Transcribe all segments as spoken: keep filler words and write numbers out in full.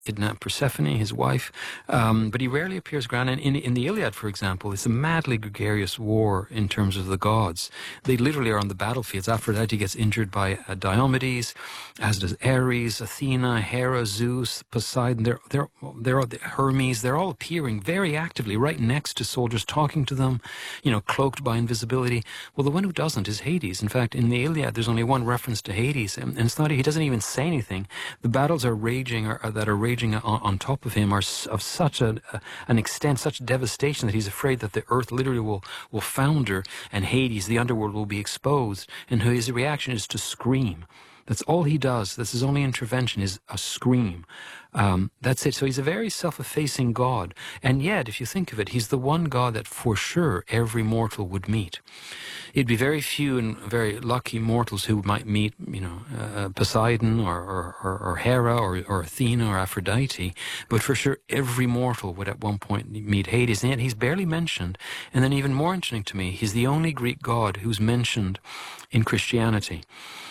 kidnap Persephone, his wife, um, but he rarely appears ground. And in, in the Iliad, for example, it's a madly gregarious war in terms of the gods. They literally are on the battlefields. Aphrodite gets injured by uh, Diomedes, as does Ares, Athena, Hera, Zeus, Poseidon. They're, they're, they're all, Hermes. They're all appearing very actively right next to soldiers, talking to them, you know, cloaked by invisibility. Well, the one who doesn't is Hades. In fact, in the Iliad, there's only one reference to Hades, and, and it's not, he doesn't even say anything. The battles are raging, are, that are raging on, on top of him are of such a, an extent, such devastation that he's afraid that the earth literally will, will founder and Hades, the underworld, will be exposed. And his reaction is to scream. That's all he does. That's his only intervention, is a scream. Um, that's it. So he's a very self-effacing God. And yet, if you think of it, he's the one God that for sure every mortal would meet. It'd be very few and very lucky mortals who might meet, you know, uh, Poseidon or, or, or, or Hera or, or Athena or Aphrodite. But for sure every mortal would at one point meet Hades. And yet he's barely mentioned. And then even more interesting to me, he's the only Greek God who's mentioned in Christianity.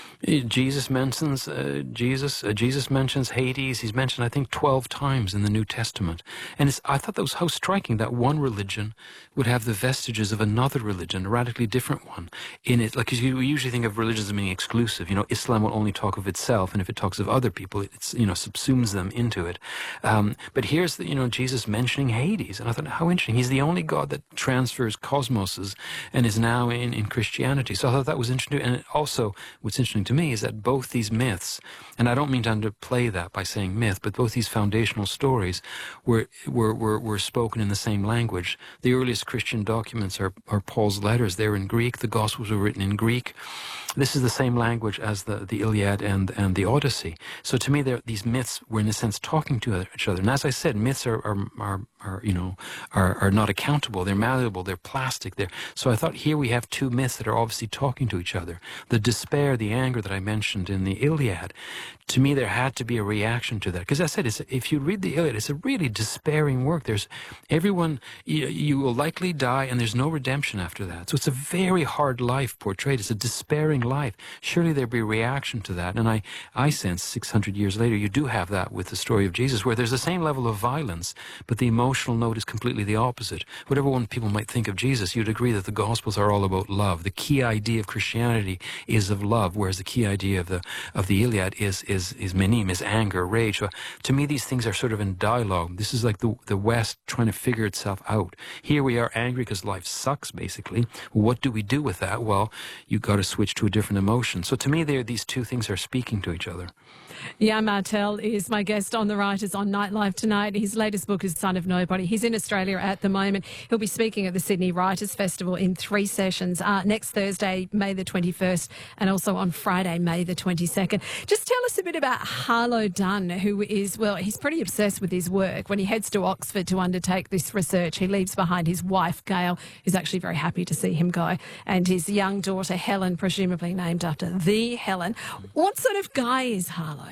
Jesus mentions uh, Jesus. Uh, Jesus mentions Hades. He's mentioned, I think, twelve times in the New Testament. And it's, I thought that was how striking that one religion would have the vestiges of another religion, a radically different one, in it. Like, you usually think of religions as being exclusive. You know, Islam will only talk of itself, and if it talks of other people, it's, you know, subsumes them into it. Um, but here's the, you know, Jesus mentioning Hades, and I thought, how interesting. He's the only God that transfers cosmoses and is now in in Christianity. So I thought that was interesting. And also, what's interesting to me is that both these myths, and I don't mean to underplay that by saying myth, but both these foundational stories were were were, were spoken in the same language. The earliest Christian documents are, are Paul's letters. They're in Greek. The Gospels were written in Greek. This is the same language as the, the Iliad and, and the Odyssey. So to me, these myths were in a sense talking to each other. And as I said, myths are, are, are, are you know, are, are not accountable. They're malleable. They're plastic. They're, so I thought here we have two myths that are obviously talking to each other. The despair, the anger that I mentioned in the Iliad, to me there had to be a reaction to that. Because I said, it's, if you read the Iliad, it's a really despairing work. There's everyone, you, you will likely die, and there's no redemption after that. So it's a very hard life portrayed. It's a despairing life. Surely there'd be a reaction to that. And I, I sense six hundred years later, you do have that with the story of Jesus, where there's the same level of violence, but the emotional note is completely the opposite. Whatever one people might think of Jesus, you'd agree that the Gospels are all about love. The key idea of Christianity is of love, whereas the key idea of the of the Iliad is is is menim, is anger, rage. So to me, these things are sort of in dialogue. This is like the the West trying to figure itself out. Here we are angry because life sucks, basically. What do we do with that? Well, you've got to switch to a different emotion. So to me, there these two things are speaking to each other. Jan Martel is my guest on The Writers on Nightlife tonight. His latest book is Son of Nobody. He's in Australia at the moment. He'll be speaking at the Sydney Writers' Festival in three sessions, uh, next Thursday, May the twenty-first, and also on Friday, May the twenty-second. Just tell us a bit about Harlow Dunn, who is, well, he's pretty obsessed with his work. When he heads to Oxford to undertake this research, he leaves behind his wife, Gail, who's actually very happy to see him go, and his young daughter, Helen, presumably named after the Helen. What sort of guy is Harlow?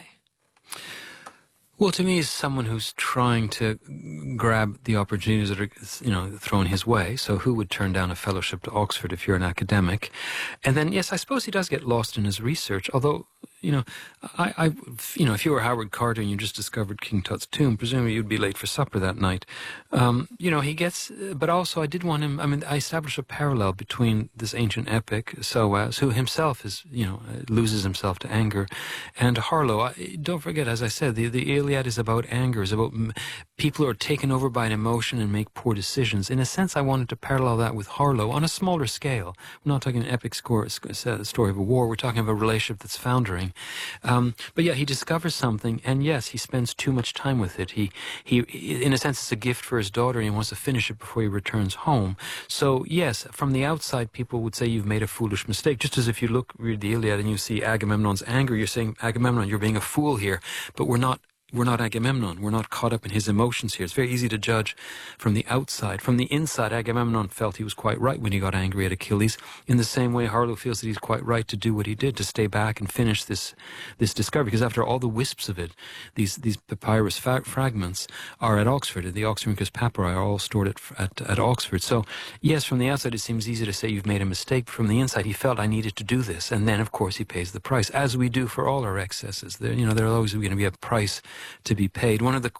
Well, to me, he's someone who's trying to grab the opportunities that are, you know, thrown his way. So who would turn down a fellowship to Oxford if you're an academic? And then, yes, I suppose he does get lost in his research, although, you know, I, I, you know, if you were Howard Carter and you just discovered King Tut's tomb, presumably you'd be late for supper that night. Um, you know, he gets, but also I did want him, I mean, I established a parallel between this ancient epic, Soaz, who himself is, you know, loses himself to anger, and Harlow. I, don't forget, as I said, the, the Iliad is about anger, is about people who are taken over by an emotion and make poor decisions. In a sense, I wanted to parallel that with Harlow on a smaller scale. We're not talking an epic score, story of a war. We're talking of a relationship that's foundering. Um, but yeah, he discovers something, and yes, he spends too much time with it. He, he, in a sense, it's a gift for his daughter, and he wants to finish it before he returns home. So yes, from the outside, people would say you've made a foolish mistake. Just as if you look, read the Iliad, and you see Agamemnon's anger, you're saying, Agamemnon, you're being a fool here. But we're not. We're not Agamemnon. We're not caught up in his emotions here. It's very easy to judge from the outside. From the inside, Agamemnon felt he was quite right when he got angry at Achilles. In the same way, Harlow feels that he's quite right to do what he did, to stay back and finish this this discovery. Because after all the wisps of it, these these papyrus fa fragments are at Oxford. The Oxyrhynchus papyri are all stored at, at, at Oxford. So, yes, from the outside, it seems easy to say you've made a mistake. But from the inside, he felt I needed to do this. And then, of course, he pays the price, as we do for all our excesses. There, you know, there's always going to be a price to be paid. One of the